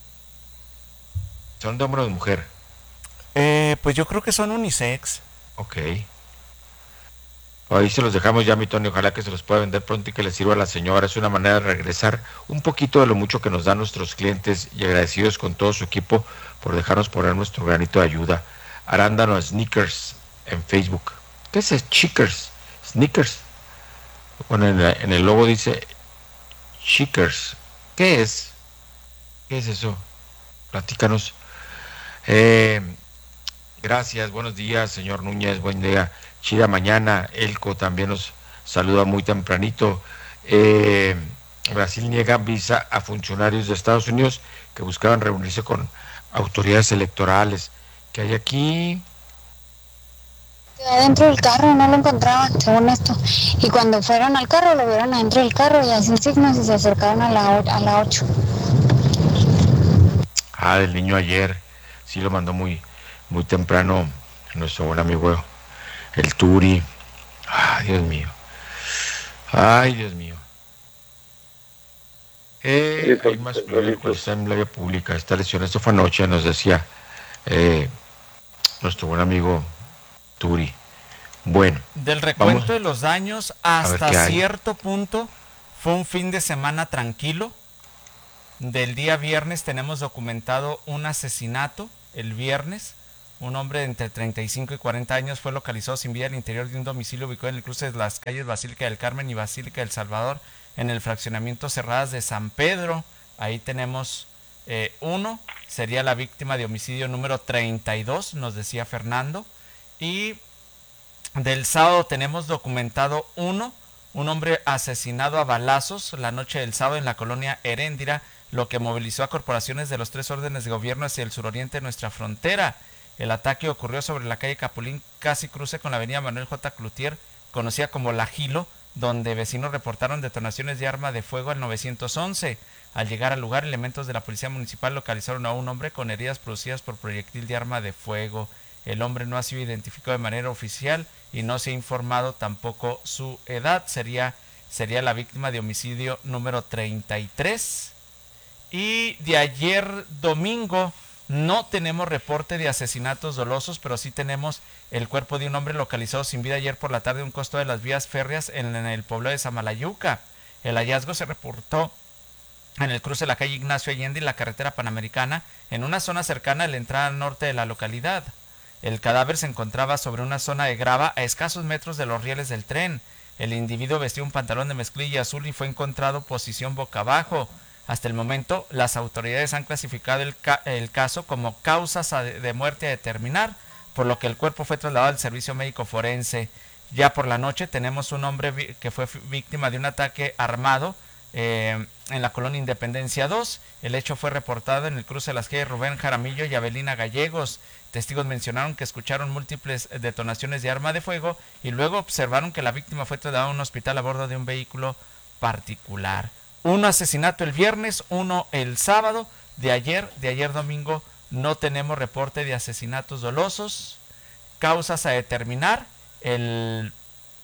¿Son de hombre o de mujer? Eh, pues yo creo que son unisex. Ok. Ahí se los dejamos ya, mi Tony. Ojalá que se los pueda vender pronto y que les sirva a la señora. Es una manera de regresar un poquito de lo mucho que nos dan nuestros clientes y agradecidos con todo su equipo por dejarnos poner nuestro granito de ayuda. Arándano Sneakers en Facebook. ¿Qué es Sneakers? Sneakers. Bueno, en, la, en el logo dice Shakers. ¿Qué es? ¿Qué es eso? Platícanos. Eh, gracias, buenos días, señor Núñez, buen día. Chida mañana. Elco también nos saluda muy tempranito. Eh, Brasil niega visa a funcionarios de Estados Unidos que buscaban reunirse con autoridades electorales. ¿Qué hay aquí? Adentro del carro, no lo encontraban, según esto. Y cuando fueron al carro, lo vieron adentro del carro y hacen signos y se acercaron a la, a la ocho. Ah, del niño ayer. Sí, lo mandó muy, muy temprano nuestro buen amigo, el Turi. Ay, Dios mío. Ay, Dios mío. Eh, hay más periódicos, está en la vía pública. Esta lesión, esto fue anoche, nos decía eh, nuestro buen amigo Turi. Bueno. Del recuento vamos de los daños, hasta cierto punto, fue un fin de semana tranquilo. Del día viernes tenemos documentado un asesinato, el viernes. Un hombre de entre treinta y cinco y cuarenta años fue localizado sin vida al interior de un domicilio ubicado en el cruce de las calles Basílica del Carmen y Basílica del Salvador, en el fraccionamiento Cerradas de San Pedro. Ahí tenemos eh, uno, sería la víctima de homicidio número treinta y dos, nos decía Fernando. Y del sábado tenemos documentado uno, un hombre asesinado a balazos la noche del sábado en la colonia Heréndira, lo que movilizó a corporaciones de los tres órdenes de gobierno hacia el suroriente de nuestra frontera. El ataque ocurrió sobre la calle Capulín, casi cruce con la avenida Manuel J. Cloutier, conocida como La Gilo, donde vecinos reportaron detonaciones de arma de fuego al nueve once. Al llegar al lugar, elementos de la policía municipal localizaron a un hombre con heridas producidas por proyectil de arma de fuego. El hombre no ha sido identificado de manera oficial y no se ha informado tampoco su edad. Sería, sería la víctima de homicidio número treinta y tres. Y de ayer domingo no tenemos reporte de asesinatos dolosos, pero sí tenemos el cuerpo de un hombre localizado sin vida ayer por la tarde a un costado de las vías férreas en, en el pueblo de Samalayuca. El hallazgo se reportó en el cruce de la calle Ignacio Allende y la carretera Panamericana, en una zona cercana a la entrada norte de la localidad. El cadáver se encontraba sobre una zona de grava a escasos metros de los rieles del tren. El individuo vestía un pantalón de mezclilla azul y fue encontrado posición boca abajo. Hasta el momento, las autoridades han clasificado el, ca el caso como causas de, de muerte a determinar, por lo que el cuerpo fue trasladado al servicio médico forense. Ya por la noche tenemos un hombre que fue víctima de un ataque armado eh, en la colonia Independencia dos. El hecho fue reportado en el cruce de las calles Rubén Jaramillo y Avelina Gallegos. Testigos mencionaron que escucharon múltiples detonaciones de arma de fuego y luego observaron que la víctima fue trasladada a un hospital a bordo de un vehículo particular. Un asesinato el viernes, uno el sábado. De ayer, de ayer domingo, no tenemos reporte de asesinatos dolosos. Causas a determinar. El,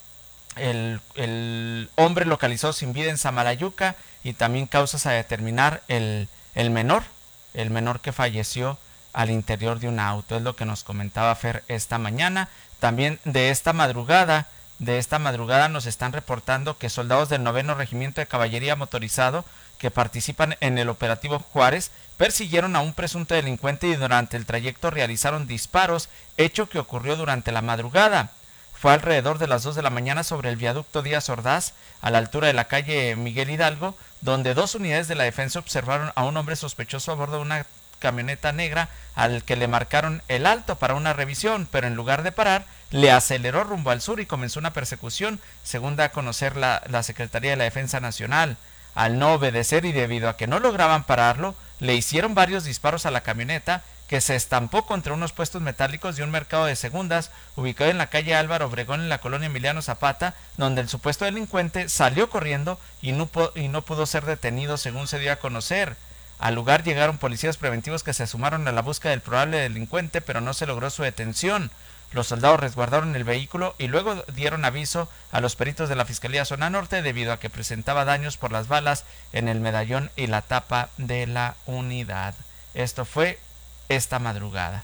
el, el hombre localizado sin vida en Samalayuca, y también causas a determinar el, el menor, el menor que falleció al interior de un auto. Es lo que nos comentaba Fer esta mañana. También de esta madrugada, de esta madrugada nos están reportando que soldados del noveno Regimiento de Caballería Motorizado que participan en el operativo Juárez persiguieron a un presunto delincuente y durante el trayecto realizaron disparos, hecho que ocurrió durante la madrugada. Fue alrededor de las dos de la mañana sobre el viaducto Díaz Ordaz, a la altura de la calle Miguel Hidalgo, donde dos unidades de la defensa observaron a un hombre sospechoso a bordo de una camioneta negra al que le marcaron el alto para una revisión, pero en lugar de parar, le aceleró rumbo al sur y comenzó una persecución, según da a conocer la, la Secretaría de la Defensa Nacional. Al no obedecer y debido a que no lograban pararlo, le hicieron varios disparos a la camioneta, que se estampó contra unos puestos metálicos de un mercado de segundas ubicado en la calle Álvaro Obregón en la colonia Emiliano Zapata, donde el supuesto delincuente salió corriendo y no, y no pudo ser detenido, según se dio a conocer. Al lugar llegaron policías preventivos que se sumaron a la búsqueda del probable delincuente, pero no se logró su detención. Los soldados resguardaron el vehículo y luego dieron aviso a los peritos de la Fiscalía Zona Norte debido a que presentaba daños por las balas en el medallón y la tapa de la unidad. Esto fue esta madrugada.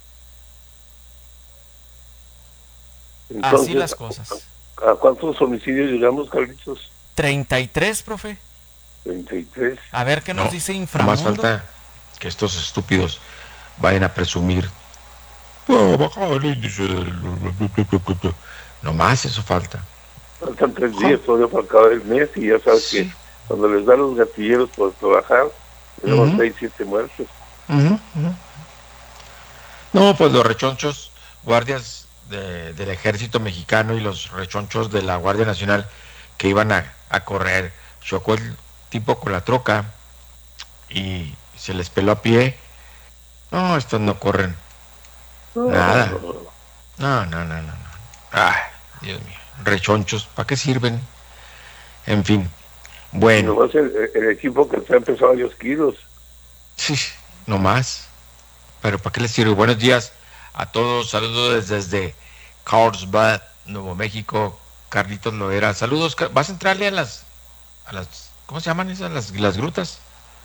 Entonces, así las cosas. ¿A cuántos homicidios llegamos, Carlitos? treinta y tres, profe. treinta y tres. A ver qué nos no, dice Inframundo. Más falta que estos estúpidos vayan a presumir. No, baja el índice del... No más, eso falta. Faltan tres días todavía para acabar el mes y ya sabes que cuando les dan los gatilleros por trabajar, tenemos Ujú. seis, siete muertos. Ujú, ujú. No, pues los rechonchos, guardias de- del ejército mexicano y los rechonchos de la Guardia Nacional que iban a, a correr, chocó el tipo con la troca y se les peló a pie. No, estos no corren nada. No, no, no, no, no. Ay, Dios mío. Rechonchos, ¿para qué sirven? En fin. Bueno. Nomás el, el equipo que está empezó varios kilos. Sí, no más. Pero ¿para qué les sirve? Buenos días a todos. Saludos desde, desde Carlsbad, Nuevo México. Carlitos Loera. Saludos. Car- ¿Vas a entrarle a las, a las, ¿cómo se llaman esas? Las, las grutas.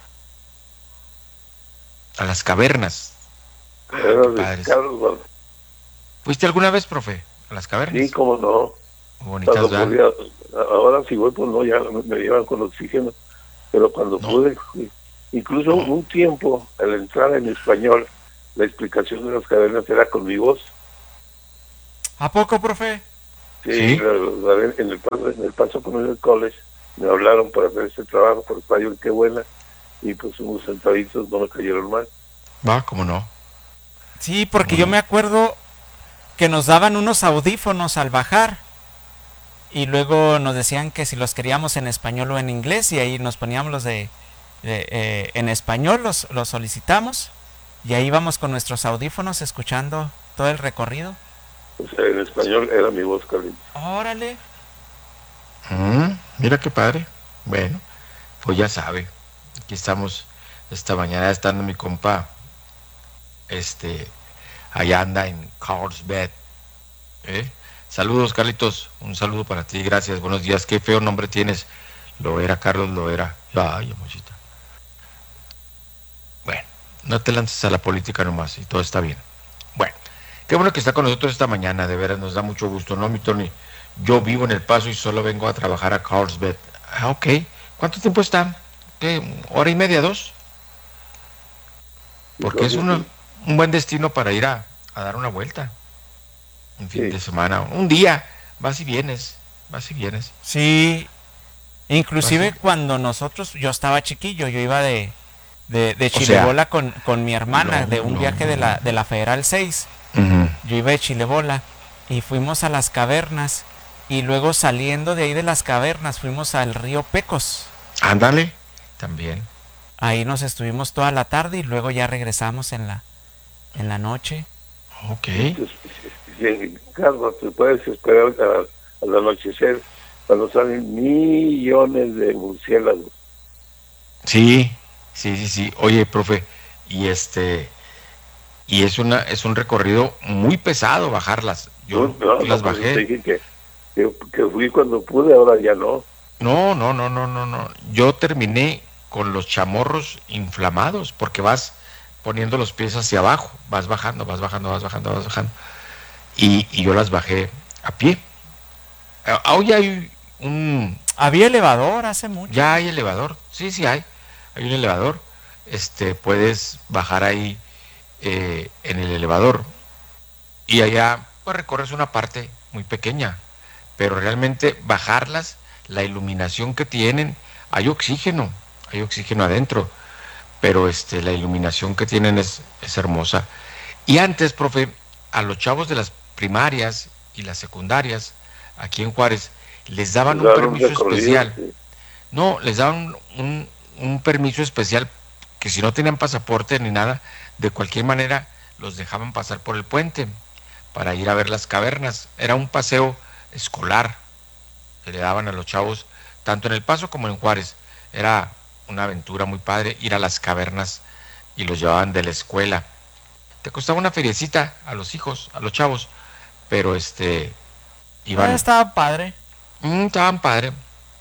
A las cavernas. Ah, Era qué de padres. Carlsbad. ¿Fuiste alguna vez, profe? A las cavernas. Sí, cómo no. Bonitas, Cuando ¿verdad? podía- ahora si voy, pues no, ya me, me llevan con oxígeno. Pero cuando pude, fui. Incluso un tiempo, al entrar en español, la explicación de las cavernas era con mi voz. ¿A poco, profe? Sí, ¿Sí? la- la- en, el, paso- en el Paso Community College me hablaron para hacer este trabajo, por fallo, qué buena. Y pues unos centavitos no me cayeron mal. Va, cómo no. Sí, porque yo me acuerdo que nos daban unos audífonos al bajar y luego nos decían que si los queríamos en español o en inglés y ahí nos poníamos los de, de, eh, en español, los, los solicitamos y ahí íbamos con nuestros audífonos escuchando todo el recorrido. O sea, en español era mi voz, Carlitos. Órale. Mm, mira qué padre. Bueno, pues ya sabe. Aquí estamos esta mañana estando mi compa. Este, allá anda en Carlsbad. ¿eh? Saludos, Carlitos. Un saludo para ti. Gracias. Buenos días. Qué feo nombre tienes. Loera, Carlos Loera. Ay, amorcita. Bueno, no te lances a la política nomás y todo está bien. Bueno, qué bueno que está con nosotros esta mañana. De veras, nos da mucho gusto, ¿no, mi Tony? Yo vivo en El Paso y solo vengo a trabajar a Carlsbad. Ah, ok. ¿Cuánto tiempo está? ¿Qué? ¿Hora y media, dos? Porque es una, un buen destino para ir a, a dar una vuelta. Un fin Sí. de semana. Un día. Vas y vienes. Vas y vienes. Sí, inclusive Así. cuando nosotros, yo estaba chiquillo, yo iba de, de, de O sea, Chilebola con, con mi hermana, no, de un no, viaje de la, de la Federal seis. Ujú. Yo iba de Chilebola y fuimos a las cavernas y luego saliendo de ahí de las cavernas fuimos al río Pecos. Ándale. También. Ahí nos estuvimos toda la tarde y luego ya regresamos en la, en la noche. Ok. Sí, Carlos, te puedes esperar a- al anochecer cuando salen millones de murciélagos. Sí, sí, sí, sí. Oye, profe, y este, y es una, es un recorrido muy pesado bajarlas. Yo No, no, las pues, bajé. te dije que, que, que fui cuando pude, ahora ya no. No, no, no, no, no, no. Yo terminé con los chamorros inflamados porque vas poniendo los pies hacia abajo, vas bajando, vas bajando, vas bajando, vas bajando. Y, y yo las bajé a pie. Ah, Hoy hay un... Había elevador hace mucho. Ya hay elevador, sí, sí hay. Hay un elevador. Este, puedes bajar ahí eh, en el elevador. Y allá, pues recorres una parte muy pequeña. Pero realmente bajarlas, la iluminación que tienen, hay oxígeno, hay oxígeno adentro. Pero este, la iluminación que tienen es, es hermosa. Y antes, profe, a los chavos de las primarias y las secundarias, aquí en Juárez, les daban un Daban un permiso recorrido, especial. sí. No, les daban un, un permiso especial que si no tenían pasaporte ni nada, de cualquier manera los dejaban pasar por el puente para ir a ver las cavernas. Era un paseo escolar que le daban a los chavos, tanto en El Paso como en Juárez. Era una aventura muy padre ir a las cavernas y los llevaban de la escuela. Te costaba una feriecita a los hijos, a los chavos, pero este iban. Ah, estaba padre. Mm, estaban padre.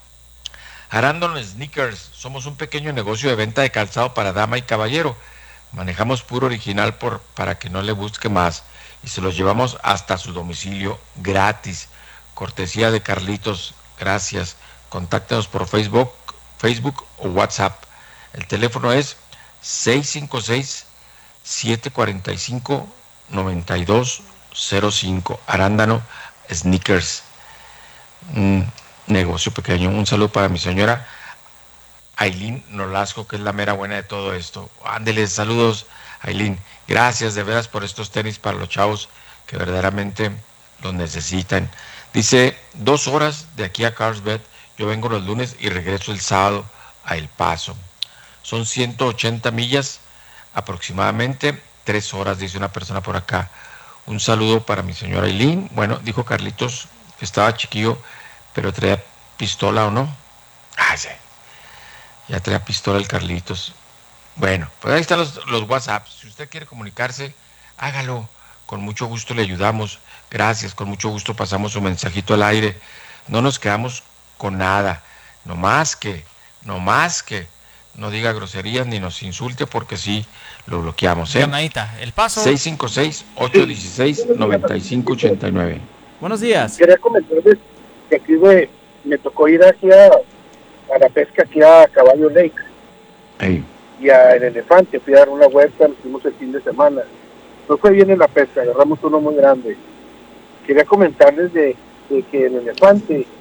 Arandon Sneakers, somos un pequeño negocio de venta de calzado para dama y caballero. Manejamos puro original por, para que no le busque más y se los llevamos hasta su domicilio gratis. Cortesía de Carlitos, gracias. Contáctenos por Facebook, Facebook o WhatsApp. El teléfono es seis cinco seis, siete cuatro cinco, nueve dos cero cinco. Arándano Sneakers. Un negocio pequeño. Un saludo para mi señora Ailín Nolasco, que es la mera buena de todo esto. Ándele, saludos, Ailín. Gracias de veras por estos tenis para los chavos que verdaderamente los necesitan. Dice, dos horas de aquí a Carlsbad, yo vengo los lunes y regreso el sábado a El Paso. Son ciento ochenta millas aproximadamente, tres horas, dice una persona por acá. Un saludo para mi señora Ailín. Bueno, dijo Carlitos que estaba chiquillo, pero traía pistola o no. Ah, sí. Ya traía pistola el Carlitos. Bueno, pues ahí están los, los WhatsApps. Si usted quiere comunicarse, hágalo. Con mucho gusto le ayudamos. Gracias, con mucho gusto pasamos su mensajito al aire. No nos quedamos con nada. No más que, no más que no diga groserías ni nos insulte, porque sí lo bloqueamos, ¿eh? Llamadita, El Paso. seis cinco seis, ocho uno seis, nueve cinco ocho nueve. Buenos días. Quería comentarles que aquí de, me tocó ir hacia a la pesca aquí a Caballo Lake. Hey. Y a El Elefante, fui a dar una vuelta, nos fuimos el fin de semana. No fue bien en la pesca, agarramos uno muy grande. Quería comentarles de, de que El Elefante